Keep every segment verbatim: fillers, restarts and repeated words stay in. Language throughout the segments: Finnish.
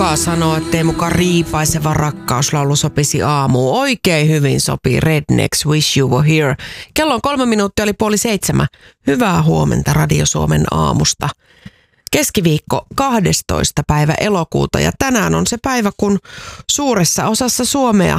Kuka sanoo, ettei muka riipaiseva rakkauslaulu sopisi aamuun? Oikein hyvin sopii Rednecks Wish You Were Here. Kello on kolme minuuttia, oli puoli seitsemän. Hyvää huomenta Radio Suomen aamusta. Keskiviikko kahdestoista päivä elokuuta ja tänään on se päivä, kun suuressa osassa Suomea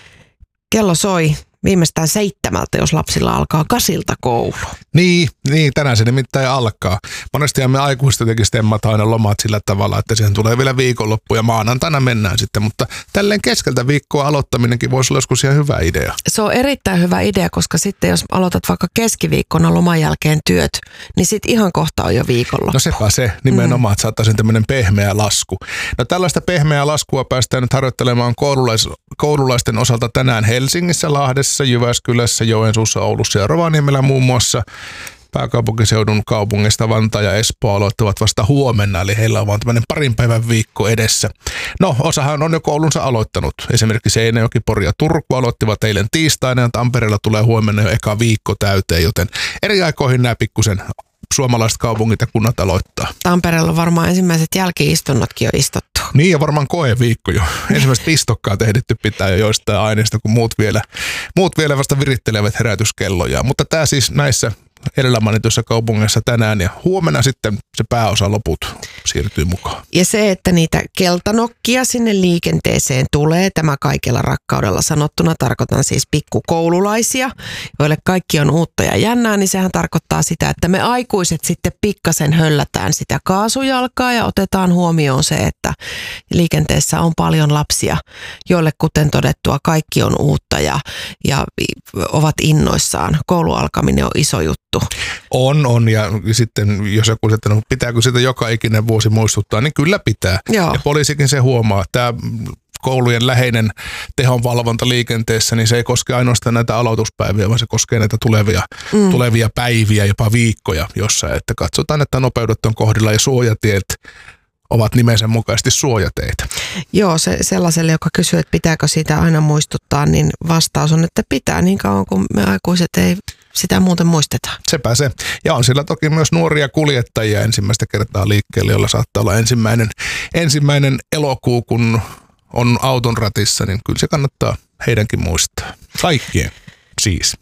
kello soi viimeistään seitsemältä, jos lapsilla alkaa kasilta koulu. Niin, niin, tänään se nimittäin alkaa. Monestihan me aikuiset jotenkin stemmat aina lomat sillä tavalla, että siihen tulee vielä viikonloppu ja maanantaina mennään sitten, mutta tälleen keskeltä viikkoa aloittaminenkin voisi olla joskus ihan hyvä idea. Se on erittäin hyvä idea, koska sitten jos aloitat vaikka keskiviikkona loman jälkeen työt, niin sitten ihan kohta on jo viikonloppu. No sepä se, nimenomaan, että saataisiin tämmöinen pehmeä lasku. No tällaista pehmeää laskua päästään nyt harjoittelemaan koululais, koululaisten osalta tänään Helsingissä, Lahdessa, Jyväskylässä, Joensuussa, Oulussa ja Rovaniemellä muun muassa. Pääkaupunkiseudun kaupungista Vantaa ja Espoo aloittavat vasta huomenna, eli heillä on vaan tämmöinen parin päivän viikko edessä. No, osahan on jo koulunsa aloittanut. Esimerkiksi Seinäjoki, Pori ja Turku aloittivat eilen tiistaina ja Tampereella tulee huomenna jo eka viikko täyteen, joten eri aikoihin nämä pikkusen suomalaiset kaupungit ja kunnat aloittaa. Tampereella on varmaan ensimmäiset jälki-istunnotkin jo istuttu. Niin ja varmaan koeviikko jo. Ensimmäiset pistokkaat ehditty pitää jo joistain aineista, kun muut vielä, muut vielä vasta virittelevät herätyskelloja. Mutta tämä siis näissä edellä mainituissa kaupungeissa tänään ja huomenna sitten se pääosa loput siirtyy mukaan. Ja se, että niitä keltanokkia sinne liikenteeseen tulee, tämä kaikella rakkaudella sanottuna, tarkoitan siis pikkukoululaisia, joille kaikki on uutta ja jännää, niin sehän tarkoittaa sitä, että me aikuiset sitten pikkasen höllätään sitä kaasujalkaa ja otetaan huomioon se, että liikenteessä on paljon lapsia, joille kuten todettua kaikki on uutta ja, ja ovat innoissaan. Koulu alkaminen on iso juttu. On, on ja sitten jos joku sitten, no, pitääkö sitä joka ikinen vuosi muistuttaa, niin kyllä pitää. Joo. Ja poliisikin se huomaa. Tämä koulujen läheinen tehonvalvonta liikenteessä, niin se ei koske ainoastaan näitä aloituspäiviä, vaan se koskee näitä tulevia, mm. tulevia päiviä, jopa viikkoja jossain. Että katsotaan, että nopeudet on kohdilla ja suojatiet ovat nimensä mukaisesti suojateitä. Joo, se, sellaiselle, joka kysyy, että pitääkö sitä aina muistuttaa, niin vastaus on, että pitää niin kauan kuin me aikuiset ei sitä muuten muistetaan. Sepä se. Ja on sillä toki myös nuoria kuljettajia ensimmäistä kertaa liikkeelle, jolla saattaa olla ensimmäinen, ensimmäinen elokuu, kun on auton ratissa, niin kyllä se kannattaa heidänkin muistaa. Kaikkien siis.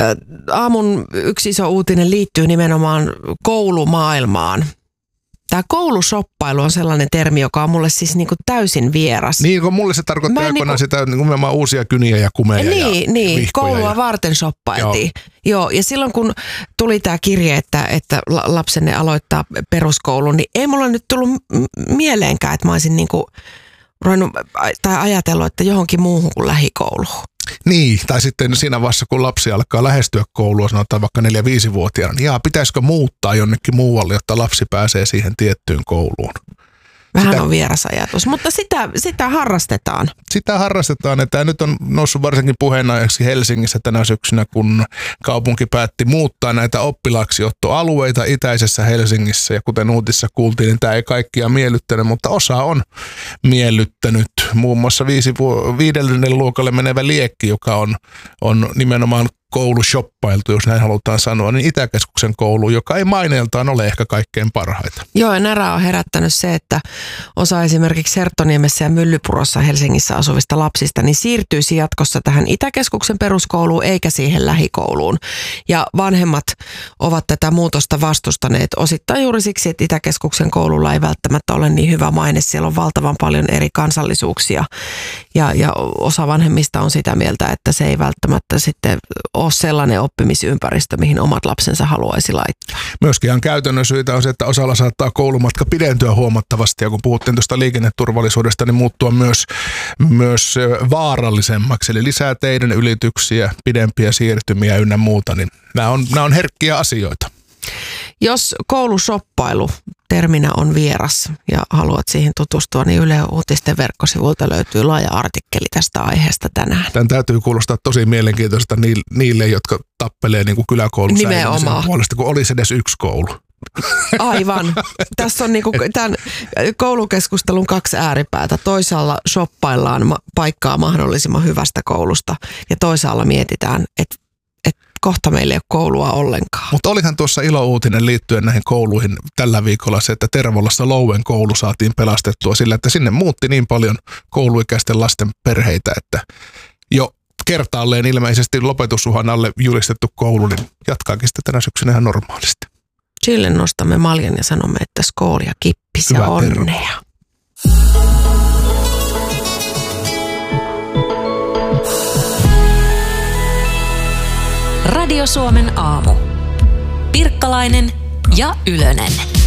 Aamun yksi iso uutinen liittyy nimenomaan koulumaailmaan. Tämä koulusoppailu on sellainen termi, joka on mulle siis niinku täysin vieras. Niin, kun mulle se tarkoittaa aikoinaan niinku sitä nimenomaan uusia kyniä ja kumeja niin, ja niin, koulua ja varten shoppailtiin. Joo. Joo, ja silloin kun tuli tämä kirje, että, että lapsenne aloittaa peruskoulun, niin ei mulla nyt tullut mieleenkään, että mä olisin niinku ruvennut tai ajatellut, että johonkin muuhun kuin lähikouluun. Niin, tai sitten siinä vaiheessa, kun lapsi alkaa lähestyä koulua, sanotaan vaikka neljä-viisivuotiaana, niin jaa, pitäisikö muuttaa jonnekin muualle, jotta lapsi pääsee siihen tiettyyn kouluun. Vähän sitä, on vieras ajatus, mutta sitä, sitä harrastetaan. Sitä harrastetaan, että nyt on noussut varsinkin puheenaiheeksi Helsingissä tänä syksynä, kun kaupunki päätti muuttaa näitä oppilaaksiottoalueita itäisessä Helsingissä. Ja kuten uutissa kuultiin, niin tämä ei kaikkia miellyttänyt, mutta osa on miellyttänyt. Muun muassa viisi, viidellinen luokalle menevä Liekki, joka on, on nimenomaan koulushoppailtu, jos näin halutaan sanoa, niin Itäkeskuksen koulu, joka ei maineeltaan ole ehkä kaikkein parhaita. Joo, ja närää on herättänyt se, että osa esimerkiksi Herttoniemessä ja Myllypurossa Helsingissä asuvista lapsista, niin siirtyisi jatkossa tähän Itäkeskuksen peruskouluun eikä siihen lähikouluun. Ja vanhemmat ovat tätä muutosta vastustaneet osittain juuri siksi, että Itäkeskuksen koululla ei välttämättä ole niin hyvä maine. Siellä on valtavan paljon eri kansallisuuksia ja, ja osa vanhemmista on sitä mieltä, että se ei välttämättä sitten ole sellainen oppimisympäristö, mihin omat lapsensa haluaisi laittaa. Myöskin ihan käytännön syitä on se, että osalla saattaa koulumatka pidentyä huomattavasti, ja kun puhuttiin tuosta liikenneturvallisuudesta, niin muuttua myös, myös vaarallisemmaksi, eli lisää teiden ylityksiä, pidempiä siirtymiä ynnä muuta, niin nämä on, nämä on herkkiä asioita. Jos koulusoppailu terminä on vieras ja haluat siihen tutustua, niin Yle Uutisten verkkosivuilta löytyy laaja artikkeli tästä aiheesta tänään. Tämän täytyy kuulostaa tosi mielenkiintoista niille, jotka tappelee niin kuin kyläkoulun säilymisen puolesta, kun olisi edes yksi koulu. Aivan. Tässä on niinku tämän koulukeskustelun kaksi ääripäätä. Toisaalla shoppaillaan paikkaa mahdollisimman hyvästä koulusta ja toisaalla mietitään, että et kohta meillä ei ole koulua ollenkaan. Mutta olihan tuossa ilouutinen liittyen näihin kouluihin tällä viikolla se, että Tervolassa Louen koulu saatiin pelastettua sillä, että sinne muutti niin paljon kouluikäisten lasten perheitä, että jo kertaalleen ilmeisesti lopetusuhan alle julistettu koulu, niin jatkaakin sitä tänä syksynä ihan normaalisti. Sille nostamme maljan ja sanomme, että skoolia, kippis ja onnea. Radio Suomen aamu. Pirkkalainen ja Ylönen.